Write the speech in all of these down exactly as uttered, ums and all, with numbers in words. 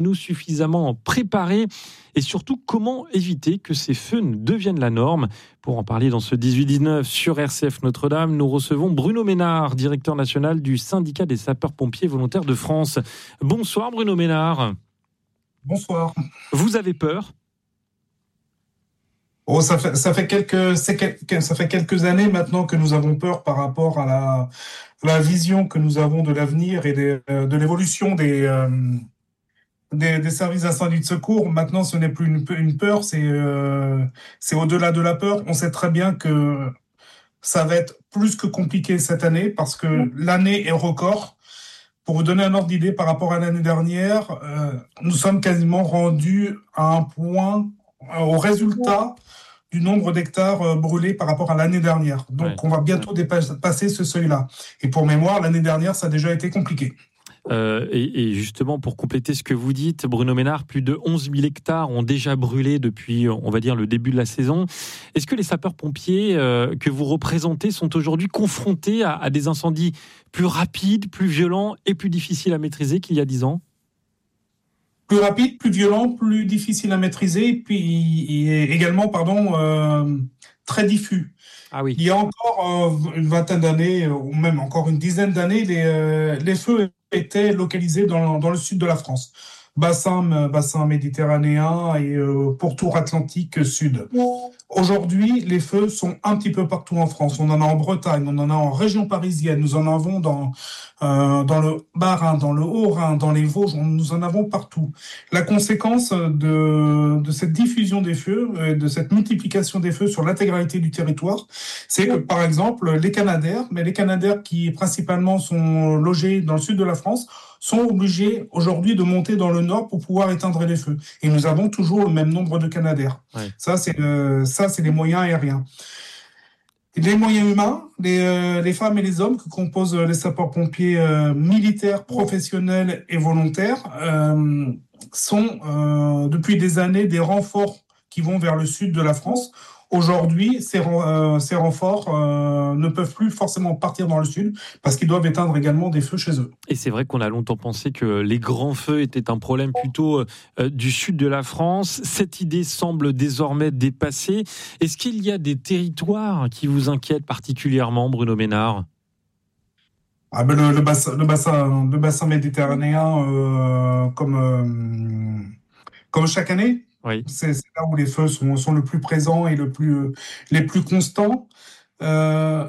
Nous suffisamment préparés et surtout comment éviter que ces feux ne deviennent la norme. Pour en parler dans ce dix-huit dix-neuf sur R C F Notre-Dame, nous recevons Bruno Ménard, directeur national du syndicat des sapeurs-pompiers volontaires de France. Bonsoir Bruno Ménard. Bonsoir. Vous avez peur ? Oh, ça fait, ça fait quelques, ça fait quelques années maintenant que nous avons peur par rapport à la, la vision que nous avons de l'avenir et des, de l'évolution des, euh, Des, des services d'incendie de secours. Maintenant, ce n'est plus une, une peur, c'est euh, c'est au-delà de la peur. On sait très bien que ça va être plus que compliqué cette année parce que l'année est record. Pour vous donner un ordre d'idée par rapport à l'année dernière, euh, nous sommes quasiment rendus à un point, euh, au résultat du nombre d'hectares euh, brûlés par rapport à l'année dernière. Donc, ouais. On va bientôt dépasser ce seuil-là. Et pour mémoire, l'année dernière, ça a déjà été compliqué. Euh, et, et justement, pour compléter ce que vous dites, Bruno Ménard, plus de onze mille hectares ont déjà brûlé depuis, on va dire, le début de la saison. Est-ce que les sapeurs-pompiers euh, que vous représentez sont aujourd'hui confrontés à, à des incendies plus rapides, plus violents et plus difficiles à maîtriser qu'il y a dix ans ? Plus rapide, plus violent, plus difficile à maîtriser, et puis et également, pardon, euh, très diffus. Ah oui. Il y a encore euh, une vingtaine d'années, ou même encore une dizaine d'années, les, euh, les feux étaient localisés dans, dans le sud de la France. Bassin, bassin méditerranéen et euh, pourtour atlantique sud. Aujourd'hui, les feux sont un petit peu partout en France. On en a en Bretagne, on en a en région parisienne, nous en avons dans, euh, dans le Bas-Rhin, dans le Haut-Rhin, dans les Vosges, nous en avons partout. La conséquence de, de cette diffusion des feux, de cette multiplication des feux sur l'intégralité du territoire, c'est que, par exemple, les Canadaires, mais les Canadaires qui principalement sont logés dans le sud de la France, sont obligés aujourd'hui de monter dans le nord pour pouvoir éteindre les feux. Et nous avons toujours le même nombre de Canadaires. Ouais. Ça, c'est le, ça, c'est les moyens aériens. Et les moyens humains, les, euh, les femmes et les hommes que composent les sapeurs-pompiers euh, militaires, professionnels et volontaires euh, sont euh, depuis des années des renforts qui vont vers le sud de la France. Aujourd'hui, ces, euh, ces renforts euh, ne peuvent plus forcément partir dans le sud parce qu'ils doivent éteindre également des feux chez eux. Et c'est vrai qu'on a longtemps pensé que les grands feux étaient un problème plutôt euh, du sud de la France. Cette idée semble désormais dépassée. Est-ce qu'il y a des territoires qui vous inquiètent particulièrement, Bruno Ménard ? Ah ben le, le, bassin, le, bassin, le bassin méditerranéen, euh, comme, euh, comme chaque année. Oui. C'est, c'est là où les feux sont, sont le plus présents et le plus, les plus constants. Euh,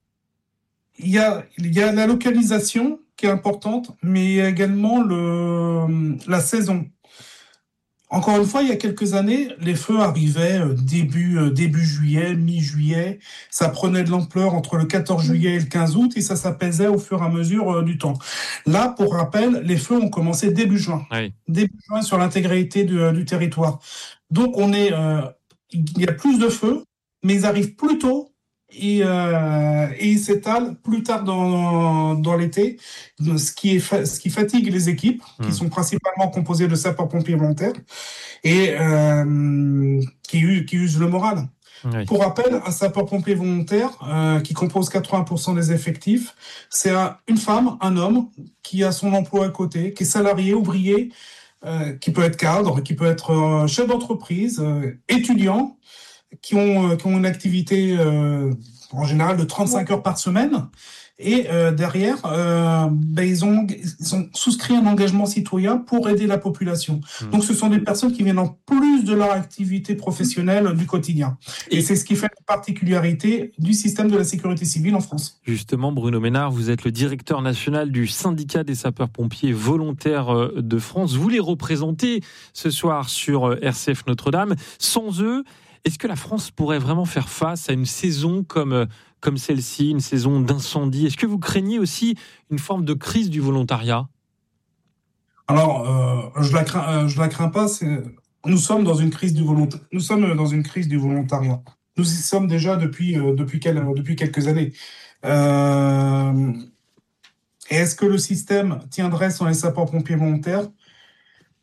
il y a, il y a la localisation qui est importante, mais il y a également le, la saison. Encore une fois, il y a quelques années, les feux arrivaient début, début juillet, mi-juillet. Ça prenait de l'ampleur entre le quatorze juillet et le quinze août et ça s'apaisait au fur et à mesure du temps. Là, pour rappel, les feux ont commencé début juin. Oui. Début juin sur l'intégralité du, du territoire. Donc, on est, euh, il y a plus de feux, mais ils arrivent plus tôt. Et, euh, et il s'étale plus tard dans, dans l'été, ce qui, est fa- ce qui fatigue les équipes, mmh. qui sont principalement composées de sapeurs-pompiers volontaires, et euh, qui, u- qui usent le moral. Oui. Pour rappel, un sapeur-pompier volontaire euh, qui compose quatre-vingts pour cent des effectifs, c'est un, une femme, un homme qui a son emploi à côté, qui est salarié, ouvrier, euh, qui peut être cadre, qui peut être euh, chef d'entreprise, euh, étudiant, qui ont, qui ont une activité euh, en général de trente-cinq heures par semaine. Et euh, derrière, euh, ben, ils, ont, ils ont souscrit un engagement citoyen pour aider la population. Mmh. Donc, ce sont des personnes qui viennent en plus de leur activité professionnelle du quotidien. Et, Et c'est ce qui fait la particularité du système de la sécurité civile en France. Justement, Bruno Ménard, vous êtes le directeur national du syndicat des sapeurs-pompiers volontaires de France. Vous les représentez ce soir sur R C F Notre-Dame. Sans eux, est-ce que la France pourrait vraiment faire face à une saison comme, comme celle-ci, une saison d'incendie ? Est-ce que vous craignez aussi une forme de crise du volontariat ? Alors, euh, je la crains, euh, je la crains pas. C'est... Nous sommes dans une crise du volont... Nous sommes dans une crise du volontariat. Nous y sommes déjà depuis euh, depuis, quel... depuis quelques années. Euh... Et est-ce que le système tiendrait sans les sapeurs-pompiers volontaires ?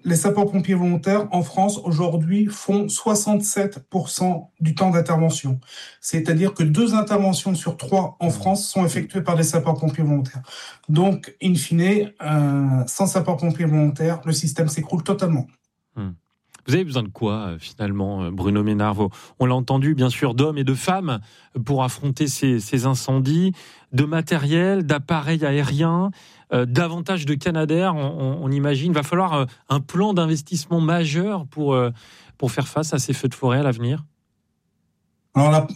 les sapeurs-pompiers volontaires en France aujourd'hui font soixante-sept pour cent du temps d'intervention. C'est-à-dire que deux interventions sur trois en France sont effectuées par des sapeurs-pompiers volontaires. Donc, in fine, euh, sans sapeurs-pompiers volontaires, le système s'écroule totalement. Hum. Vous avez besoin de quoi, finalement, Bruno Ménard? On l'a entendu, bien sûr, d'hommes et de femmes pour affronter ces, ces incendies, de matériel, d'appareils aériens, euh, davantage de Canadair, on, on imagine. Il va falloir euh, un plan d'investissement majeur pour, euh, pour faire face à ces feux de forêt à l'avenir. Alors là,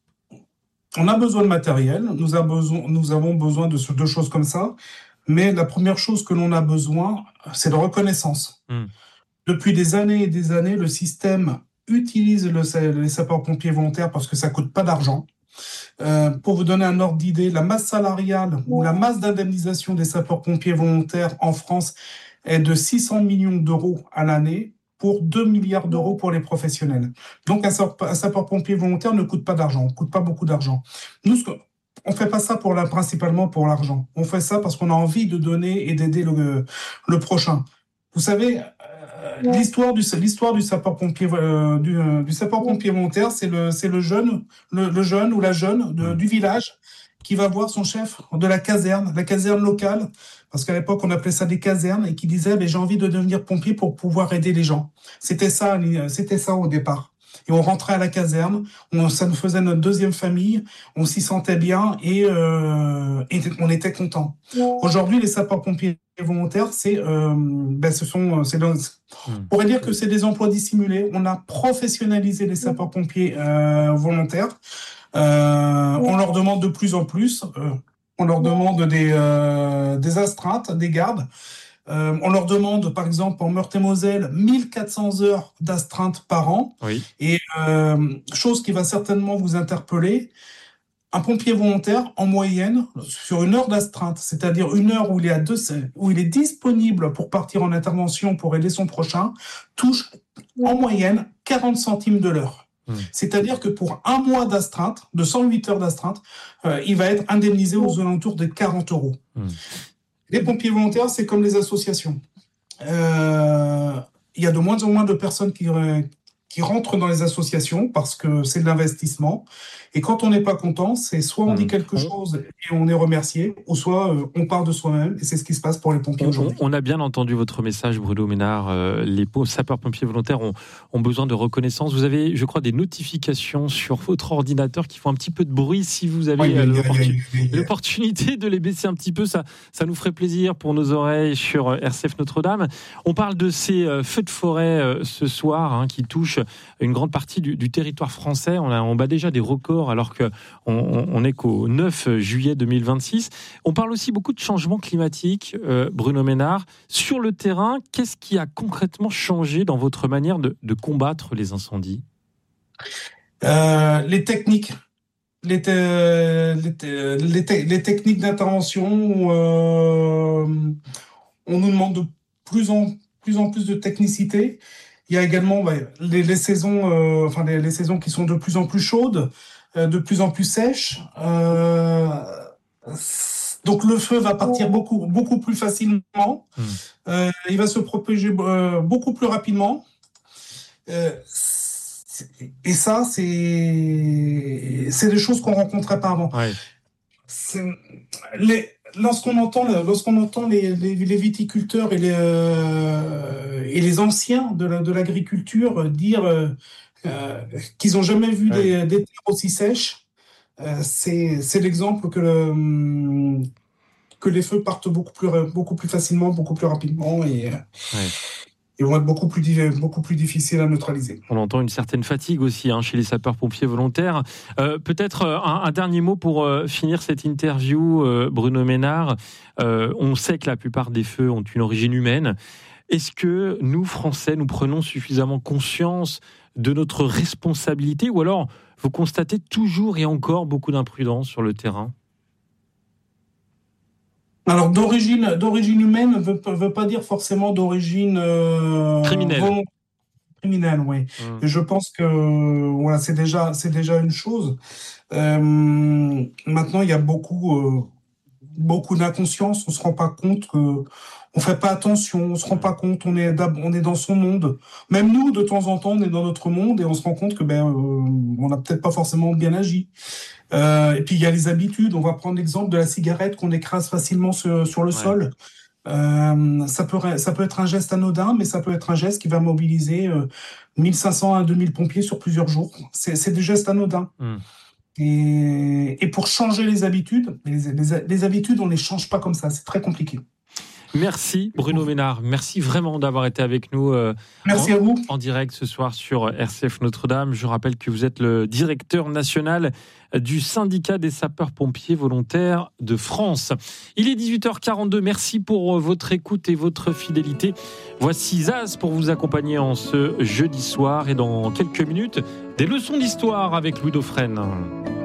on a besoin de matériel, nous, a besoin, nous avons besoin de deux choses comme ça, mais la première chose que l'on a besoin, c'est de reconnaissance. Hum. Depuis des années et des années, le système utilise le, les sapeurs-pompiers volontaires parce que ça ne coûte pas d'argent. Euh, pour vous donner un ordre d'idée, la masse salariale ou la masse d'indemnisation des sapeurs-pompiers volontaires en France est de six cents millions d'euros à l'année pour deux milliards d'euros pour les professionnels. Donc un sapeur-pompier volontaire ne coûte pas d'argent, ne coûte pas beaucoup d'argent. Nous, ce que, on ne fait pas ça pour la, principalement pour l'argent. On fait ça parce qu'on a envie de donner et d'aider le, le prochain. Vous savez, euh, l'histoire du, l'histoire du sapeur-pompier, euh, du, euh, du sapeur-pompier volontaire, c'est le, c'est le jeune, le, le jeune ou la jeune de, du village qui va voir son chef de la caserne, la caserne locale, parce qu'à l'époque on appelait ça des casernes, et qui disait ben, j'ai envie de devenir pompier pour pouvoir aider les gens. C'était ça, c'était ça au départ. Et on rentrait à la caserne, on, ça nous faisait notre deuxième famille, on s'y sentait bien et, euh, et on était contents. Aujourd'hui, les sapeurs-pompiers volontaires, c'est, euh, ben, ce sont, c'est, on pourrait dire que c'est des emplois dissimulés. On a professionnalisé les sapeurs-pompiers euh, volontaires. Euh, on leur demande de plus en plus. Euh, on leur demande des, euh, des astreintes, des gardes. Euh, on leur demande, par exemple, en Meurthe-et-Moselle, mille quatre cents heures d'astreinte par an. Oui. Et euh, chose qui va certainement vous interpeller, un pompier volontaire, en moyenne, sur une heure d'astreinte, c'est-à-dire une heure où il est, à deux, où il est disponible pour partir en intervention pour aider son prochain, touche en moyenne quarante centimes de l'heure. Mmh. C'est-à-dire que pour un mois d'astreinte, de cent huit heures d'astreinte, euh, il va être indemnisé aux alentours de quarante euros. Mmh. Les pompiers volontaires, c'est comme les associations. Euh, il y a de moins en moins de personnes qui, qui rentrent dans les associations parce que c'est de l'investissement. Et quand on n'est pas content, c'est soit on dit quelque chose et on est remercié, ou soit euh, on part de soi-même. Et c'est ce qui se passe pour les pompiers on, aujourd'hui. On a bien entendu votre message, Bruno Ménard. Euh, les sapeurs-pompiers volontaires ont, ont besoin de reconnaissance. Vous avez, je crois, des notifications sur votre ordinateur qui font un petit peu de bruit. Si vous avez oui, euh, l'opportun- l'opportunité de les baisser un petit peu, ça, ça nous ferait plaisir pour nos oreilles sur R C F Notre-Dame. On parle de ces euh, feux de forêt euh, ce soir hein, qui touchent une grande partie du, du territoire français. On, a, on bat déjà des records alors qu'on on n'est qu'au neuf juillet deux mille vingt-six. On parle aussi beaucoup de changements climatiques, euh, Bruno Ménard. Sur le terrain, qu'est-ce qui a concrètement changé dans votre manière de, de combattre les incendies ? euh, Les techniques. Les, te, les, te, les, te, les techniques d'intervention, euh, on nous demande de plus en plus, en plus de technicité. Il y a également bah, les, les, saisons, euh, enfin, les, les saisons qui sont de plus en plus chaudes, euh, de plus en plus sèches. Euh, donc le feu va partir beaucoup, beaucoup plus facilement. Mmh. Euh, il va se propager euh, beaucoup plus rapidement. Euh, et ça, c'est, c'est des choses qu'on rencontrait pas avant. Ouais. C'est, les, lorsqu'on entend, lorsqu'on entend les, les, les viticulteurs et les, euh, et les anciens de, la, de l'agriculture dire euh, euh, qu'ils n'ont jamais vu ouais. des, des terres aussi sèches, euh, c'est, c'est l'exemple que, le, que les feux partent beaucoup plus, beaucoup plus facilement, beaucoup plus rapidement et ouais. Ils vont être beaucoup plus, beaucoup plus difficiles à neutraliser. On entend une certaine fatigue aussi hein, chez les sapeurs-pompiers volontaires. Euh, peut-être un, un dernier mot pour euh, finir cette interview, euh, Bruno Ménard. Euh, on sait que la plupart des feux ont une origine humaine. Est-ce que nous, Français, nous prenons suffisamment conscience de notre responsabilité ou alors vous constatez toujours et encore beaucoup d'imprudence sur le terrain ? Alors, d'origine, d'origine humaine ne veut, veut pas dire forcément d'origine euh, criminelle. Bon, criminelle, oui. Mmh. Et je pense que voilà, c'est déjà, c'est déjà une chose. Euh, maintenant, il y a beaucoup, euh, beaucoup d'inconscience. On se rend pas compte que on fait pas attention, on se rend pas compte, on est, on est dans son monde. Même nous, de temps en temps, on est dans notre monde et on se rend compte que ben, euh, on n'a peut-être pas forcément bien agi. Euh, et puis il y a les habitudes. On va prendre l'exemple de la cigarette qu'on écrase facilement sur, sur le ouais. sol. Euh, ça peut, ça peut être un geste anodin, mais ça peut être un geste qui va mobiliser euh, mille cinq cents à deux mille pompiers sur plusieurs jours. C'est, c'est des gestes anodins. Mmh. Et, et pour changer les habitudes, les, les, les habitudes, on ne les change pas comme ça. C'est très compliqué. Merci Bruno Ménard, merci vraiment d'avoir été avec nous euh, merci en, à vous. en direct ce soir sur R C F Notre-Dame. Je rappelle que vous êtes le directeur national du syndicat des sapeurs-pompiers volontaires de France. Il est dix-huit heures quarante-deux, merci pour votre écoute et votre fidélité. Voici Zaz pour vous accompagner en ce jeudi soir et dans quelques minutes, des leçons d'histoire avec Louis Dauphren.